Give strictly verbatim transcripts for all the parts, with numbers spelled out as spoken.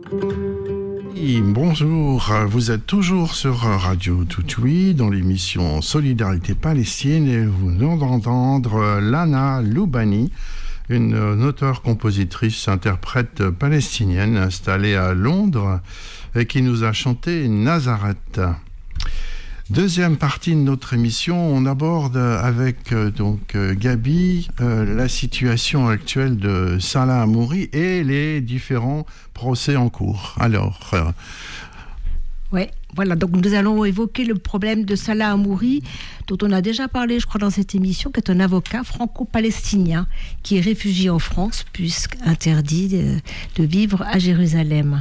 Oui, bonjour, vous êtes toujours sur Radio Toutoui dans l'émission Solidarité Palestine et vous venez d'entendre Lana Loubani, une auteure-compositrice interprète palestinienne installée à Londres et qui nous a chanté Nazareth. Deuxième partie de notre émission, on aborde avec euh, donc euh, Gabi euh, la situation actuelle de Salah Hamouri et les différents procès en cours. Alors, euh... ouais, voilà. Donc nous allons évoquer le problème de Salah Hamouri, dont on a déjà parlé, je crois, dans cette émission, qui est un avocat franco-palestinien qui est réfugié en France, puisqu'interdit de, de vivre à Jérusalem.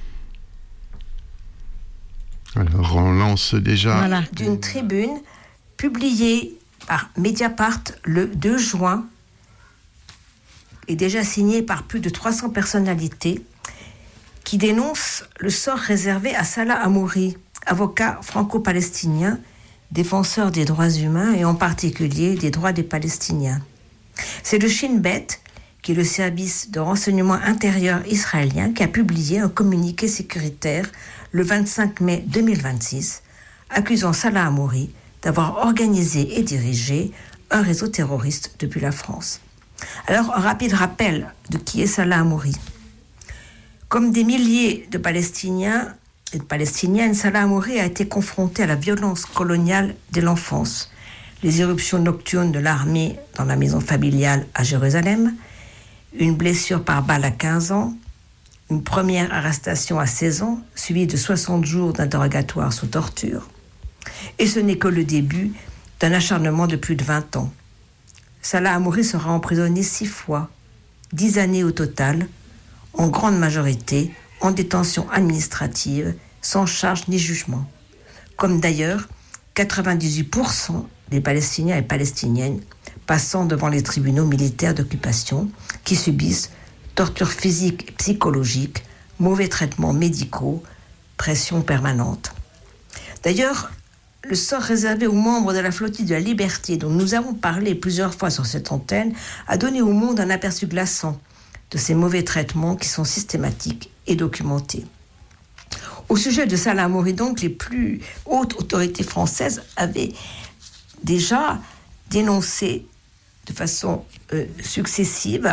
Alors, on lance déjà... Voilà. D'une tribune publiée par Mediapart le deux juin et déjà signée par plus de trois cents personnalités qui dénoncent le sort réservé à Salah Hamouri, avocat franco-palestinien, défenseur des droits humains et en particulier des droits des Palestiniens. C'est le Shin Bet, qui est le service de renseignement intérieur israélien, qui a publié un communiqué sécuritaire le vingt-cinq mai deux mille vingt-six, accusant Salah Hamouri d'avoir organisé et dirigé un réseau terroriste depuis la France. Alors, un rapide rappel de qui est Salah Hamouri. Comme des milliers de Palestiniens et de Palestiniennes, Salah Hamouri a été confronté à la violence coloniale dès l'enfance. Les éruptions nocturnes de l'armée dans la maison familiale à Jérusalem, une blessure par balle à quinze ans, une première arrestation à seize ans, suivie de soixante jours d'interrogatoire sous torture. Et ce n'est que le début d'un acharnement de plus de vingt ans. Salah Hamouri sera emprisonné six fois, dix années au total, en grande majorité en détention administrative, sans charge ni jugement. Comme d'ailleurs quatre-vingt-dix-huit pour cent des Palestiniens et Palestiniennes passant devant les tribunaux militaires d'occupation qui subissent torture physique et psychologique, mauvais traitements médicaux, pression permanente. D'ailleurs, le sort réservé aux membres de la flottille de la liberté, dont nous avons parlé plusieurs fois sur cette antenne, a donné au monde un aperçu glaçant de ces mauvais traitements qui sont systématiques et documentés. Au sujet de Salah Hamouri, donc, les plus hautes autorités françaises avaient déjà dénoncé de façon euh, successive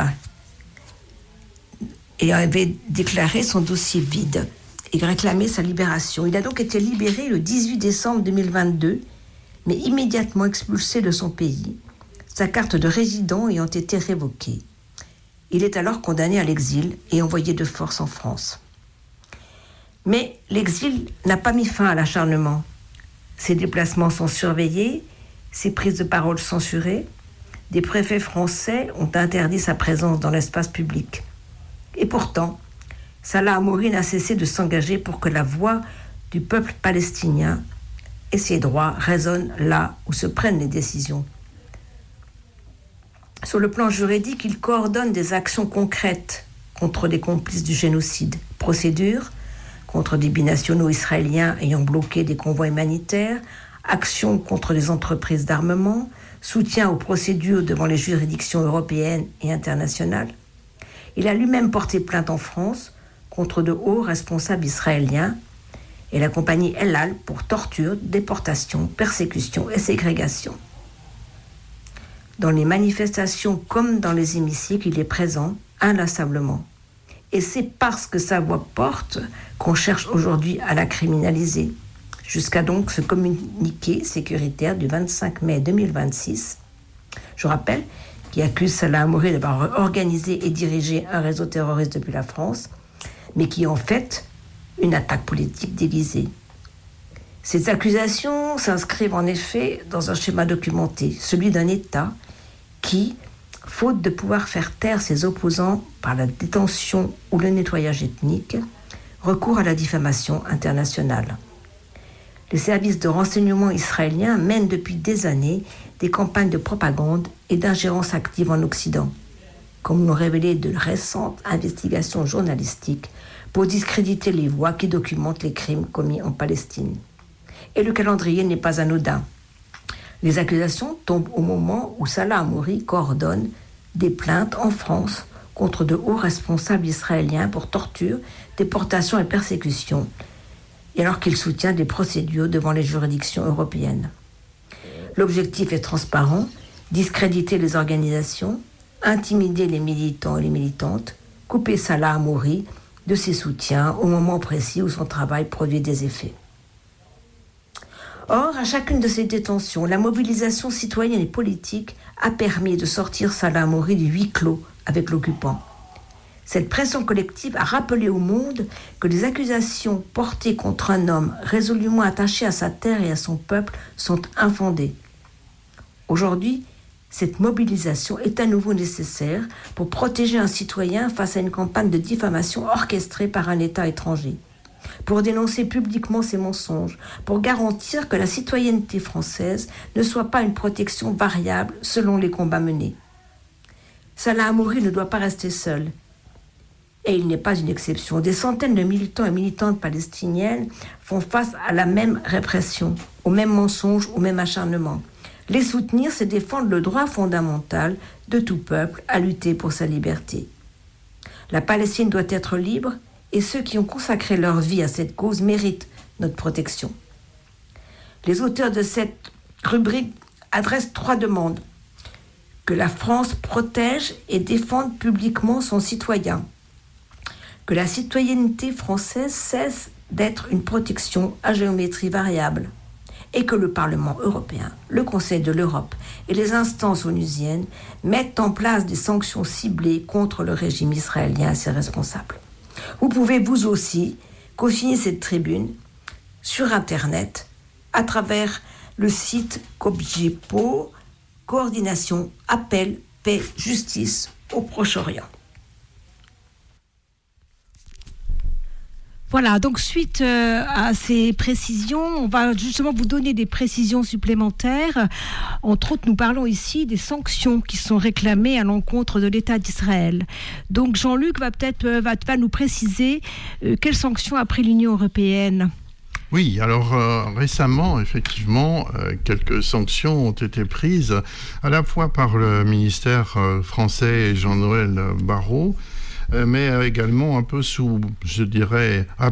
et avait déclaré son dossier vide et réclamé sa libération. Il a donc été libéré le dix-huit décembre deux mille vingt-deux, mais immédiatement expulsé de son pays, sa carte de résident ayant été révoquée. Il est alors condamné à l'exil et envoyé de force en France. Mais l'exil n'a pas mis fin à l'acharnement. Ses déplacements sont surveillés, ses prises de parole censurées. Des préfets français ont interdit sa présence dans l'espace public. Et pourtant, Salah Hamouri n'a cessé de s'engager pour que la voix du peuple palestinien et ses droits résonnent là où se prennent les décisions. Sur le plan juridique, il coordonne des actions concrètes contre les complices du génocide, procédures contre des binationaux israéliens ayant bloqué des convois humanitaires, actions contre les entreprises d'armement, soutien aux procédures devant les juridictions européennes et internationales. Il a lui-même porté plainte en France contre de hauts responsables israéliens et la compagnie El Al pour torture, déportation, persécution et ségrégation. Dans les manifestations comme dans les hémicycles, il est présent inlassablement. Et c'est parce que sa voix porte qu'on cherche aujourd'hui à la criminaliser. Jusqu'à donc ce communiqué sécuritaire du vingt-cinq mai deux mille vingt-six, je rappelle, qui accuse Salah Hamouri d'avoir organisé et dirigé un réseau terroriste depuis la France, mais qui est en fait une attaque politique déguisée. Ces accusations s'inscrivent en effet dans un schéma documenté, celui d'un État qui, faute de pouvoir faire taire ses opposants par la détention ou le nettoyage ethnique, recourt à la diffamation internationale. Les services de renseignement israéliens mènent depuis des années des campagnes de propagande et d'ingérence active en Occident, comme l'ont révélé de récentes investigations journalistiques pour discréditer les voix qui documentent les crimes commis en Palestine. Et le calendrier n'est pas anodin. Les accusations tombent au moment où Salah Hamouri coordonne des plaintes en France contre de hauts responsables israéliens pour torture, déportation et persécution, et alors qu'il soutient des procédures devant les juridictions européennes. L'objectif est transparent, discréditer les organisations, intimider les militants et les militantes, couper Salah Hamouri de ses soutiens au moment précis où son travail produit des effets. Or, à chacune de ces détentions, la mobilisation citoyenne et politique a permis de sortir Salah Hamouri du huis clos avec l'occupant. Cette pression collective a rappelé au monde que les accusations portées contre un homme résolument attaché à sa terre et à son peuple sont infondées. Aujourd'hui, cette mobilisation est à nouveau nécessaire pour protéger un citoyen face à une campagne de diffamation orchestrée par un État étranger, pour dénoncer publiquement ces mensonges, pour garantir que la citoyenneté française ne soit pas une protection variable selon les combats menés. Salah Hamouri ne doit pas rester seul. Et il n'est pas une exception. Des centaines de militants et militantes palestiniennes font face à la même répression, au même mensonge, au même acharnement. Les soutenir, c'est défendre le droit fondamental de tout peuple à lutter pour sa liberté. La Palestine doit être libre et ceux qui ont consacré leur vie à cette cause méritent notre protection. Les auteurs de cette rubrique adressent trois demandes. Que la France protège et défende publiquement son citoyen. Que la citoyenneté française cesse d'être une protection à géométrie variable et que le Parlement européen, le Conseil de l'Europe et les instances onusiennes mettent en place des sanctions ciblées contre le régime israélien et ses responsables. Vous pouvez vous aussi co-signer cette tribune sur Internet à travers le site Cobgepo, coordination, appel, paix, justice au Proche-Orient. Voilà, donc suite euh, à ces précisions, on va justement vous donner des précisions supplémentaires. Entre autres, nous parlons ici des sanctions qui sont réclamées à l'encontre de l'État d'Israël. Donc Jean-Luc va peut-être euh, va, va nous préciser euh, quelles sanctions a pris l'Union européenne. Oui, alors euh, récemment, effectivement, euh, quelques sanctions ont été prises à la fois par le ministère euh, français Jean-Noël Barrot, mais également un peu sous, je dirais,